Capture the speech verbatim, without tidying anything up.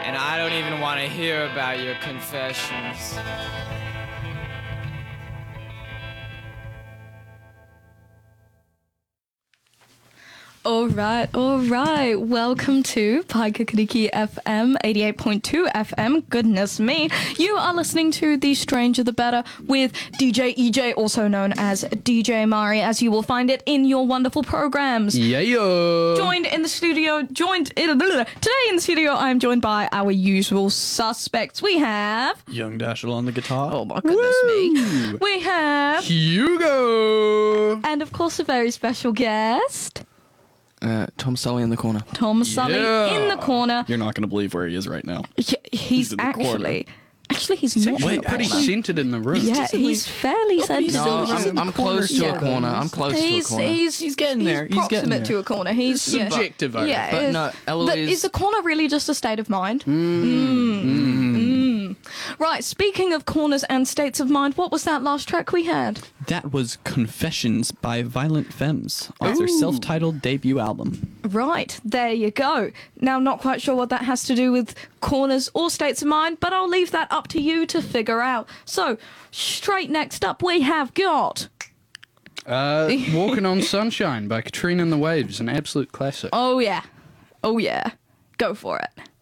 And I don't even want to hear about your confessions. All right, all right. Welcome to Paikakariki F M, eighty-eight point two F M. Goodness me. You are listening to The Stranger the Better with D J E J, also known as D J Mari, as you will find it in your wonderful programs. Yeah, yeah. Joined in the studio, joined in, today in the studio, I'm joined by our usual suspects. We have... Young Dashel on the guitar. Oh my goodness Woo! me. We have... Hugo. And of course, a very special guest... Uh, Tom Sully in the corner. Tom Sully Yeah. in the corner. You're not going to believe where he is right now. Yeah, he's, He's in the actually, actually, he's not. Wait, in the pretty corner. centered in the room. Yeah, he's fairly centered. No, in the I'm, I'm corner. close to Yeah. a corner. I'm close He's, to a corner. he's he's getting there. He's He's getting proximate there. to a corner. He's yeah. Subjective, I Yeah, reckon. But it's- no, Eloise- but is a corner really just a state of mind? Mm. Mm. Right. Speaking of corners and states of mind, what was that last track we had? That was Confessions by Violent Femmes off their Ooh. self-titled debut album. Right, there you go. Now, not quite sure what that has to do with corners or states of mind, but I'll leave that up to you to figure out. So, straight next up, we have got... Uh, Walking on Sunshine by Katrina and the Waves, an absolute classic. Oh, yeah. Oh, yeah. Go for it.